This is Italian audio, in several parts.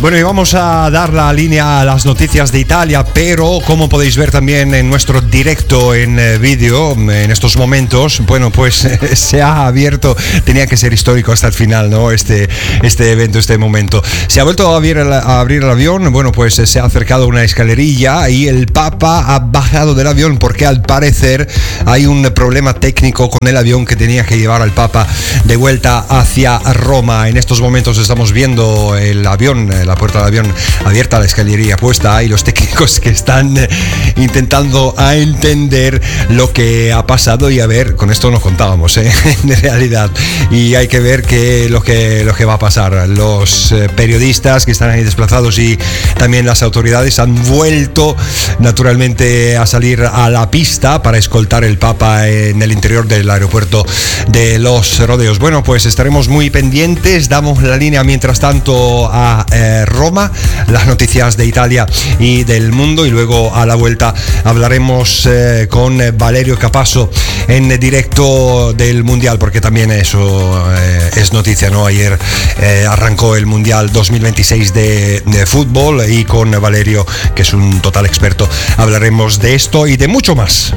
Bueno, y vamos a dar la línea a las noticias de Italia, pero como podéis ver también en nuestro directo en vídeo, en estos momentos, bueno, pues se ha abierto, tenía que ser histórico hasta el final, ¿no? Este evento, este momento. Se ha vuelto a abrir el avión, bueno, pues se ha acercado una escalerilla y el Papa ha bajado del avión porque al parecer hay un problema técnico con el avión que tenía que llevar al Papa de vuelta hacia Roma. En estos momentos estamos viendo el avión, la puerta del avión abierta, la escalería puesta y los técnicos que están intentando entender lo que ha pasado. Y a ver, con esto nos contábamos, en realidad, y hay que ver lo que va a pasar. Los periodistas que están ahí desplazados y también las autoridades han vuelto naturalmente a salir a la pista para escoltar el Papa en el interior del aeropuerto de Los Rodeos. Bueno, pues estaremos muy pendientes. Damos la línea mientras tanto a Roma, las noticias de Italia y del mundo, y luego a la vuelta hablaremos con Valerio Capasso en directo del Mundial, porque también eso es noticia, ¿no? Ayer arrancó el Mundial 2026 de fútbol y con Valerio, que es un total experto, hablaremos de esto y de mucho más.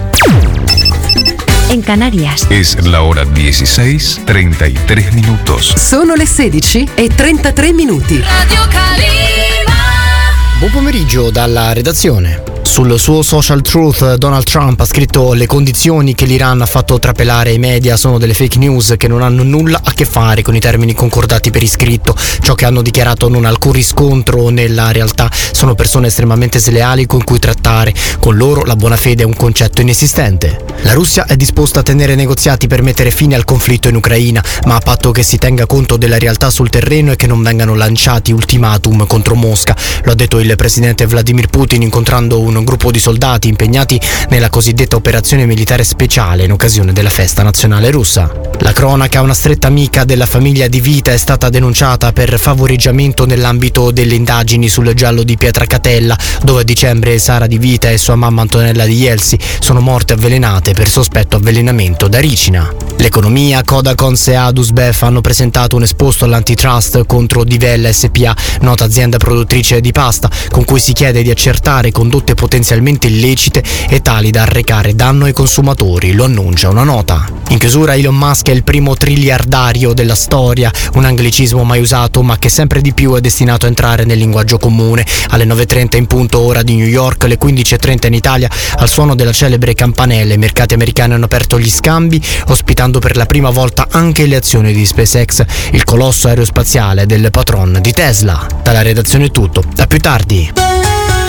En Canarias es la hora 16:33 minutos. Sono le 16:33 Radio Calima. Buon pomeriggio dalla redazione. Sul suo social truth Donald Trump ha scritto: le condizioni che l'Iran ha fatto trapelare ai media sono delle fake news che non hanno nulla a che fare con i termini concordati per iscritto. Ciò che hanno dichiarato non ha alcun riscontro nella realtà, sono persone estremamente sleali con cui trattare, con loro la buona fede è un concetto inesistente. La Russia è disposta a tenere negoziati per mettere fine al conflitto in Ucraina, ma a patto che si tenga conto della realtà sul terreno e che non vengano lanciati ultimatum contro Mosca. Lo ha detto il presidente Vladimir Putin incontrando un gruppo di soldati impegnati nella cosiddetta operazione militare speciale in occasione della festa nazionale russa. La cronaca, una stretta amica della famiglia Di Vita, è stata denunciata per favoreggiamento nell'ambito delle indagini sul giallo di Pietracatella, dove a dicembre Sara Di Vita e sua mamma Antonella Di Jelsi sono morte avvelenate per sospetto avvelenamento da ricina. L'economia, Codacons e Adusbef hanno presentato un esposto all'antitrust contro Divella SPA, nota azienda produttrice di pasta, con cui si chiede di accertare condotte potenzialmente illecite e tali da arrecare danno ai consumatori, lo annuncia una nota. In chiusura, Elon Musk è il primo triliardario della storia, un anglicismo mai usato ma che sempre di più è destinato a entrare nel linguaggio comune. Alle 9:30 in punto ora di New York, alle 15:30 in Italia, al suono della celebre campanella, i mercati americani hanno aperto gli scambi, ospitando per la prima volta anche le azioni di SpaceX, il colosso aerospaziale del patron di Tesla. Dalla redazione è tutto, a più tardi.